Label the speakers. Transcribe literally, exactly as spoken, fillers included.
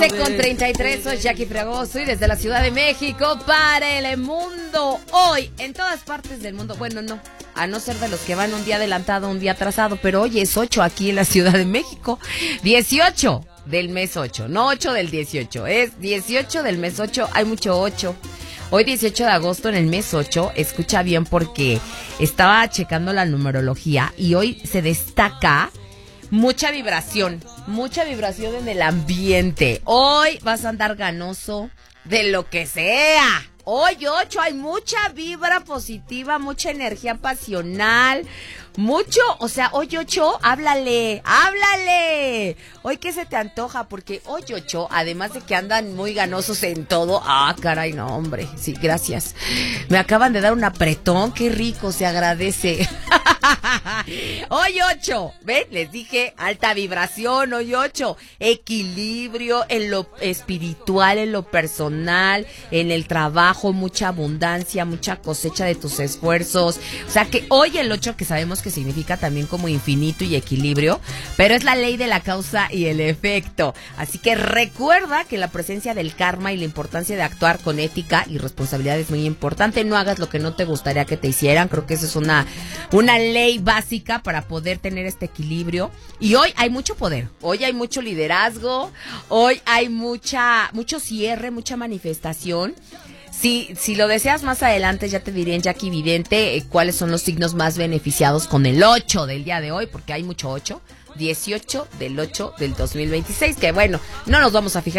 Speaker 1: Con treinta y tres, soy Jackie Fragoso y desde la Ciudad de México para el mundo. Hoy, en todas partes del mundo, bueno, no, a no ser de los que van un día adelantado, un día atrasado, pero hoy es ocho aquí en la Ciudad de México, dieciocho del mes ocho, no ocho del dieciocho, es dieciocho del mes ocho, hay mucho ocho. Hoy dieciocho de agosto en el mes ocho, escucha bien porque estaba checando la numerología y hoy se destaca mucha vibración, mucha vibración en el ambiente. Hoy vas a andar ganoso de lo que sea. Hoy ocho, hay mucha vibra positiva, mucha energía pasional, mucho, o sea, hoy ocho, háblale, háblale. Hoy qué se te antoja, porque hoy ocho, además de que andan muy ganosos en todo, ah, caray, no, hombre, sí, gracias. Me acaban de dar un apretón, qué rico, se agradece. Hoy ocho, ¿ven? Les dije alta vibración, hoy ocho, equilibrio en lo espiritual, en lo personal, en el trabajo, mucha abundancia, mucha cosecha de tus esfuerzos. O sea que hoy el ocho, que sabemos que significa también como infinito y equilibrio, pero es la ley de la causa y el efecto. Así que recuerda que la presencia del karma y la importancia de actuar con ética y responsabilidad es muy importante. No hagas lo que no te gustaría que te hicieran. Creo que esa es una, una ley básica para poder tener este equilibrio. Y hoy hay mucho poder, hoy hay mucho liderazgo, hoy hay mucha, mucho cierre, mucha manifestación. Si, si lo deseas más adelante, ya te diré en Jackie Vidente eh, cuáles son los signos más beneficiados con el ocho del día de hoy, porque hay mucho ocho, dieciocho del ocho del dos mil veintiséis, que bueno, no nos vamos a fijar